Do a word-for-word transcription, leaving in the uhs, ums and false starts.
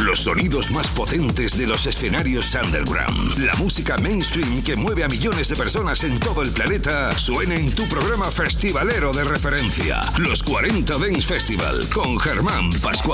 Los sonidos más potentes de los escenarios underground. La música mainstream que mueve a millones de personas en todo el planeta suena en tu programa festivalero de referencia. Los cuarenta Dance Festival con Germán Pascual.